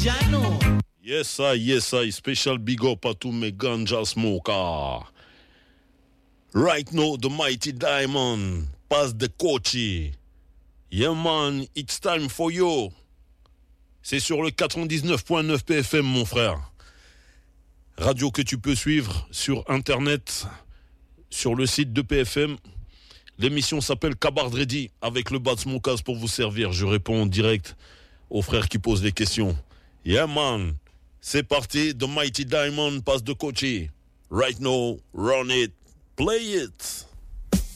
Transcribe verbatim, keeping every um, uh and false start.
Jano. Yes, I, yes, I. Special big up to me ganja smoker. Right now, the mighty diamond pass the coachy. Yeah, man, it's time for you. C'est sur le quatre-vingt-dix-neuf point neuf P F M, mon frère. Radio que tu peux suivre sur Internet, sur le site de P F M. L'émission s'appelle Kabard Ready avec le Bad Smokers pour vous servir. Je réponds en direct aux frères qui posent des questions. Yeah, man. C'est parti. The Mighty Diamond passe de Kochi. Right now, run it. Play it.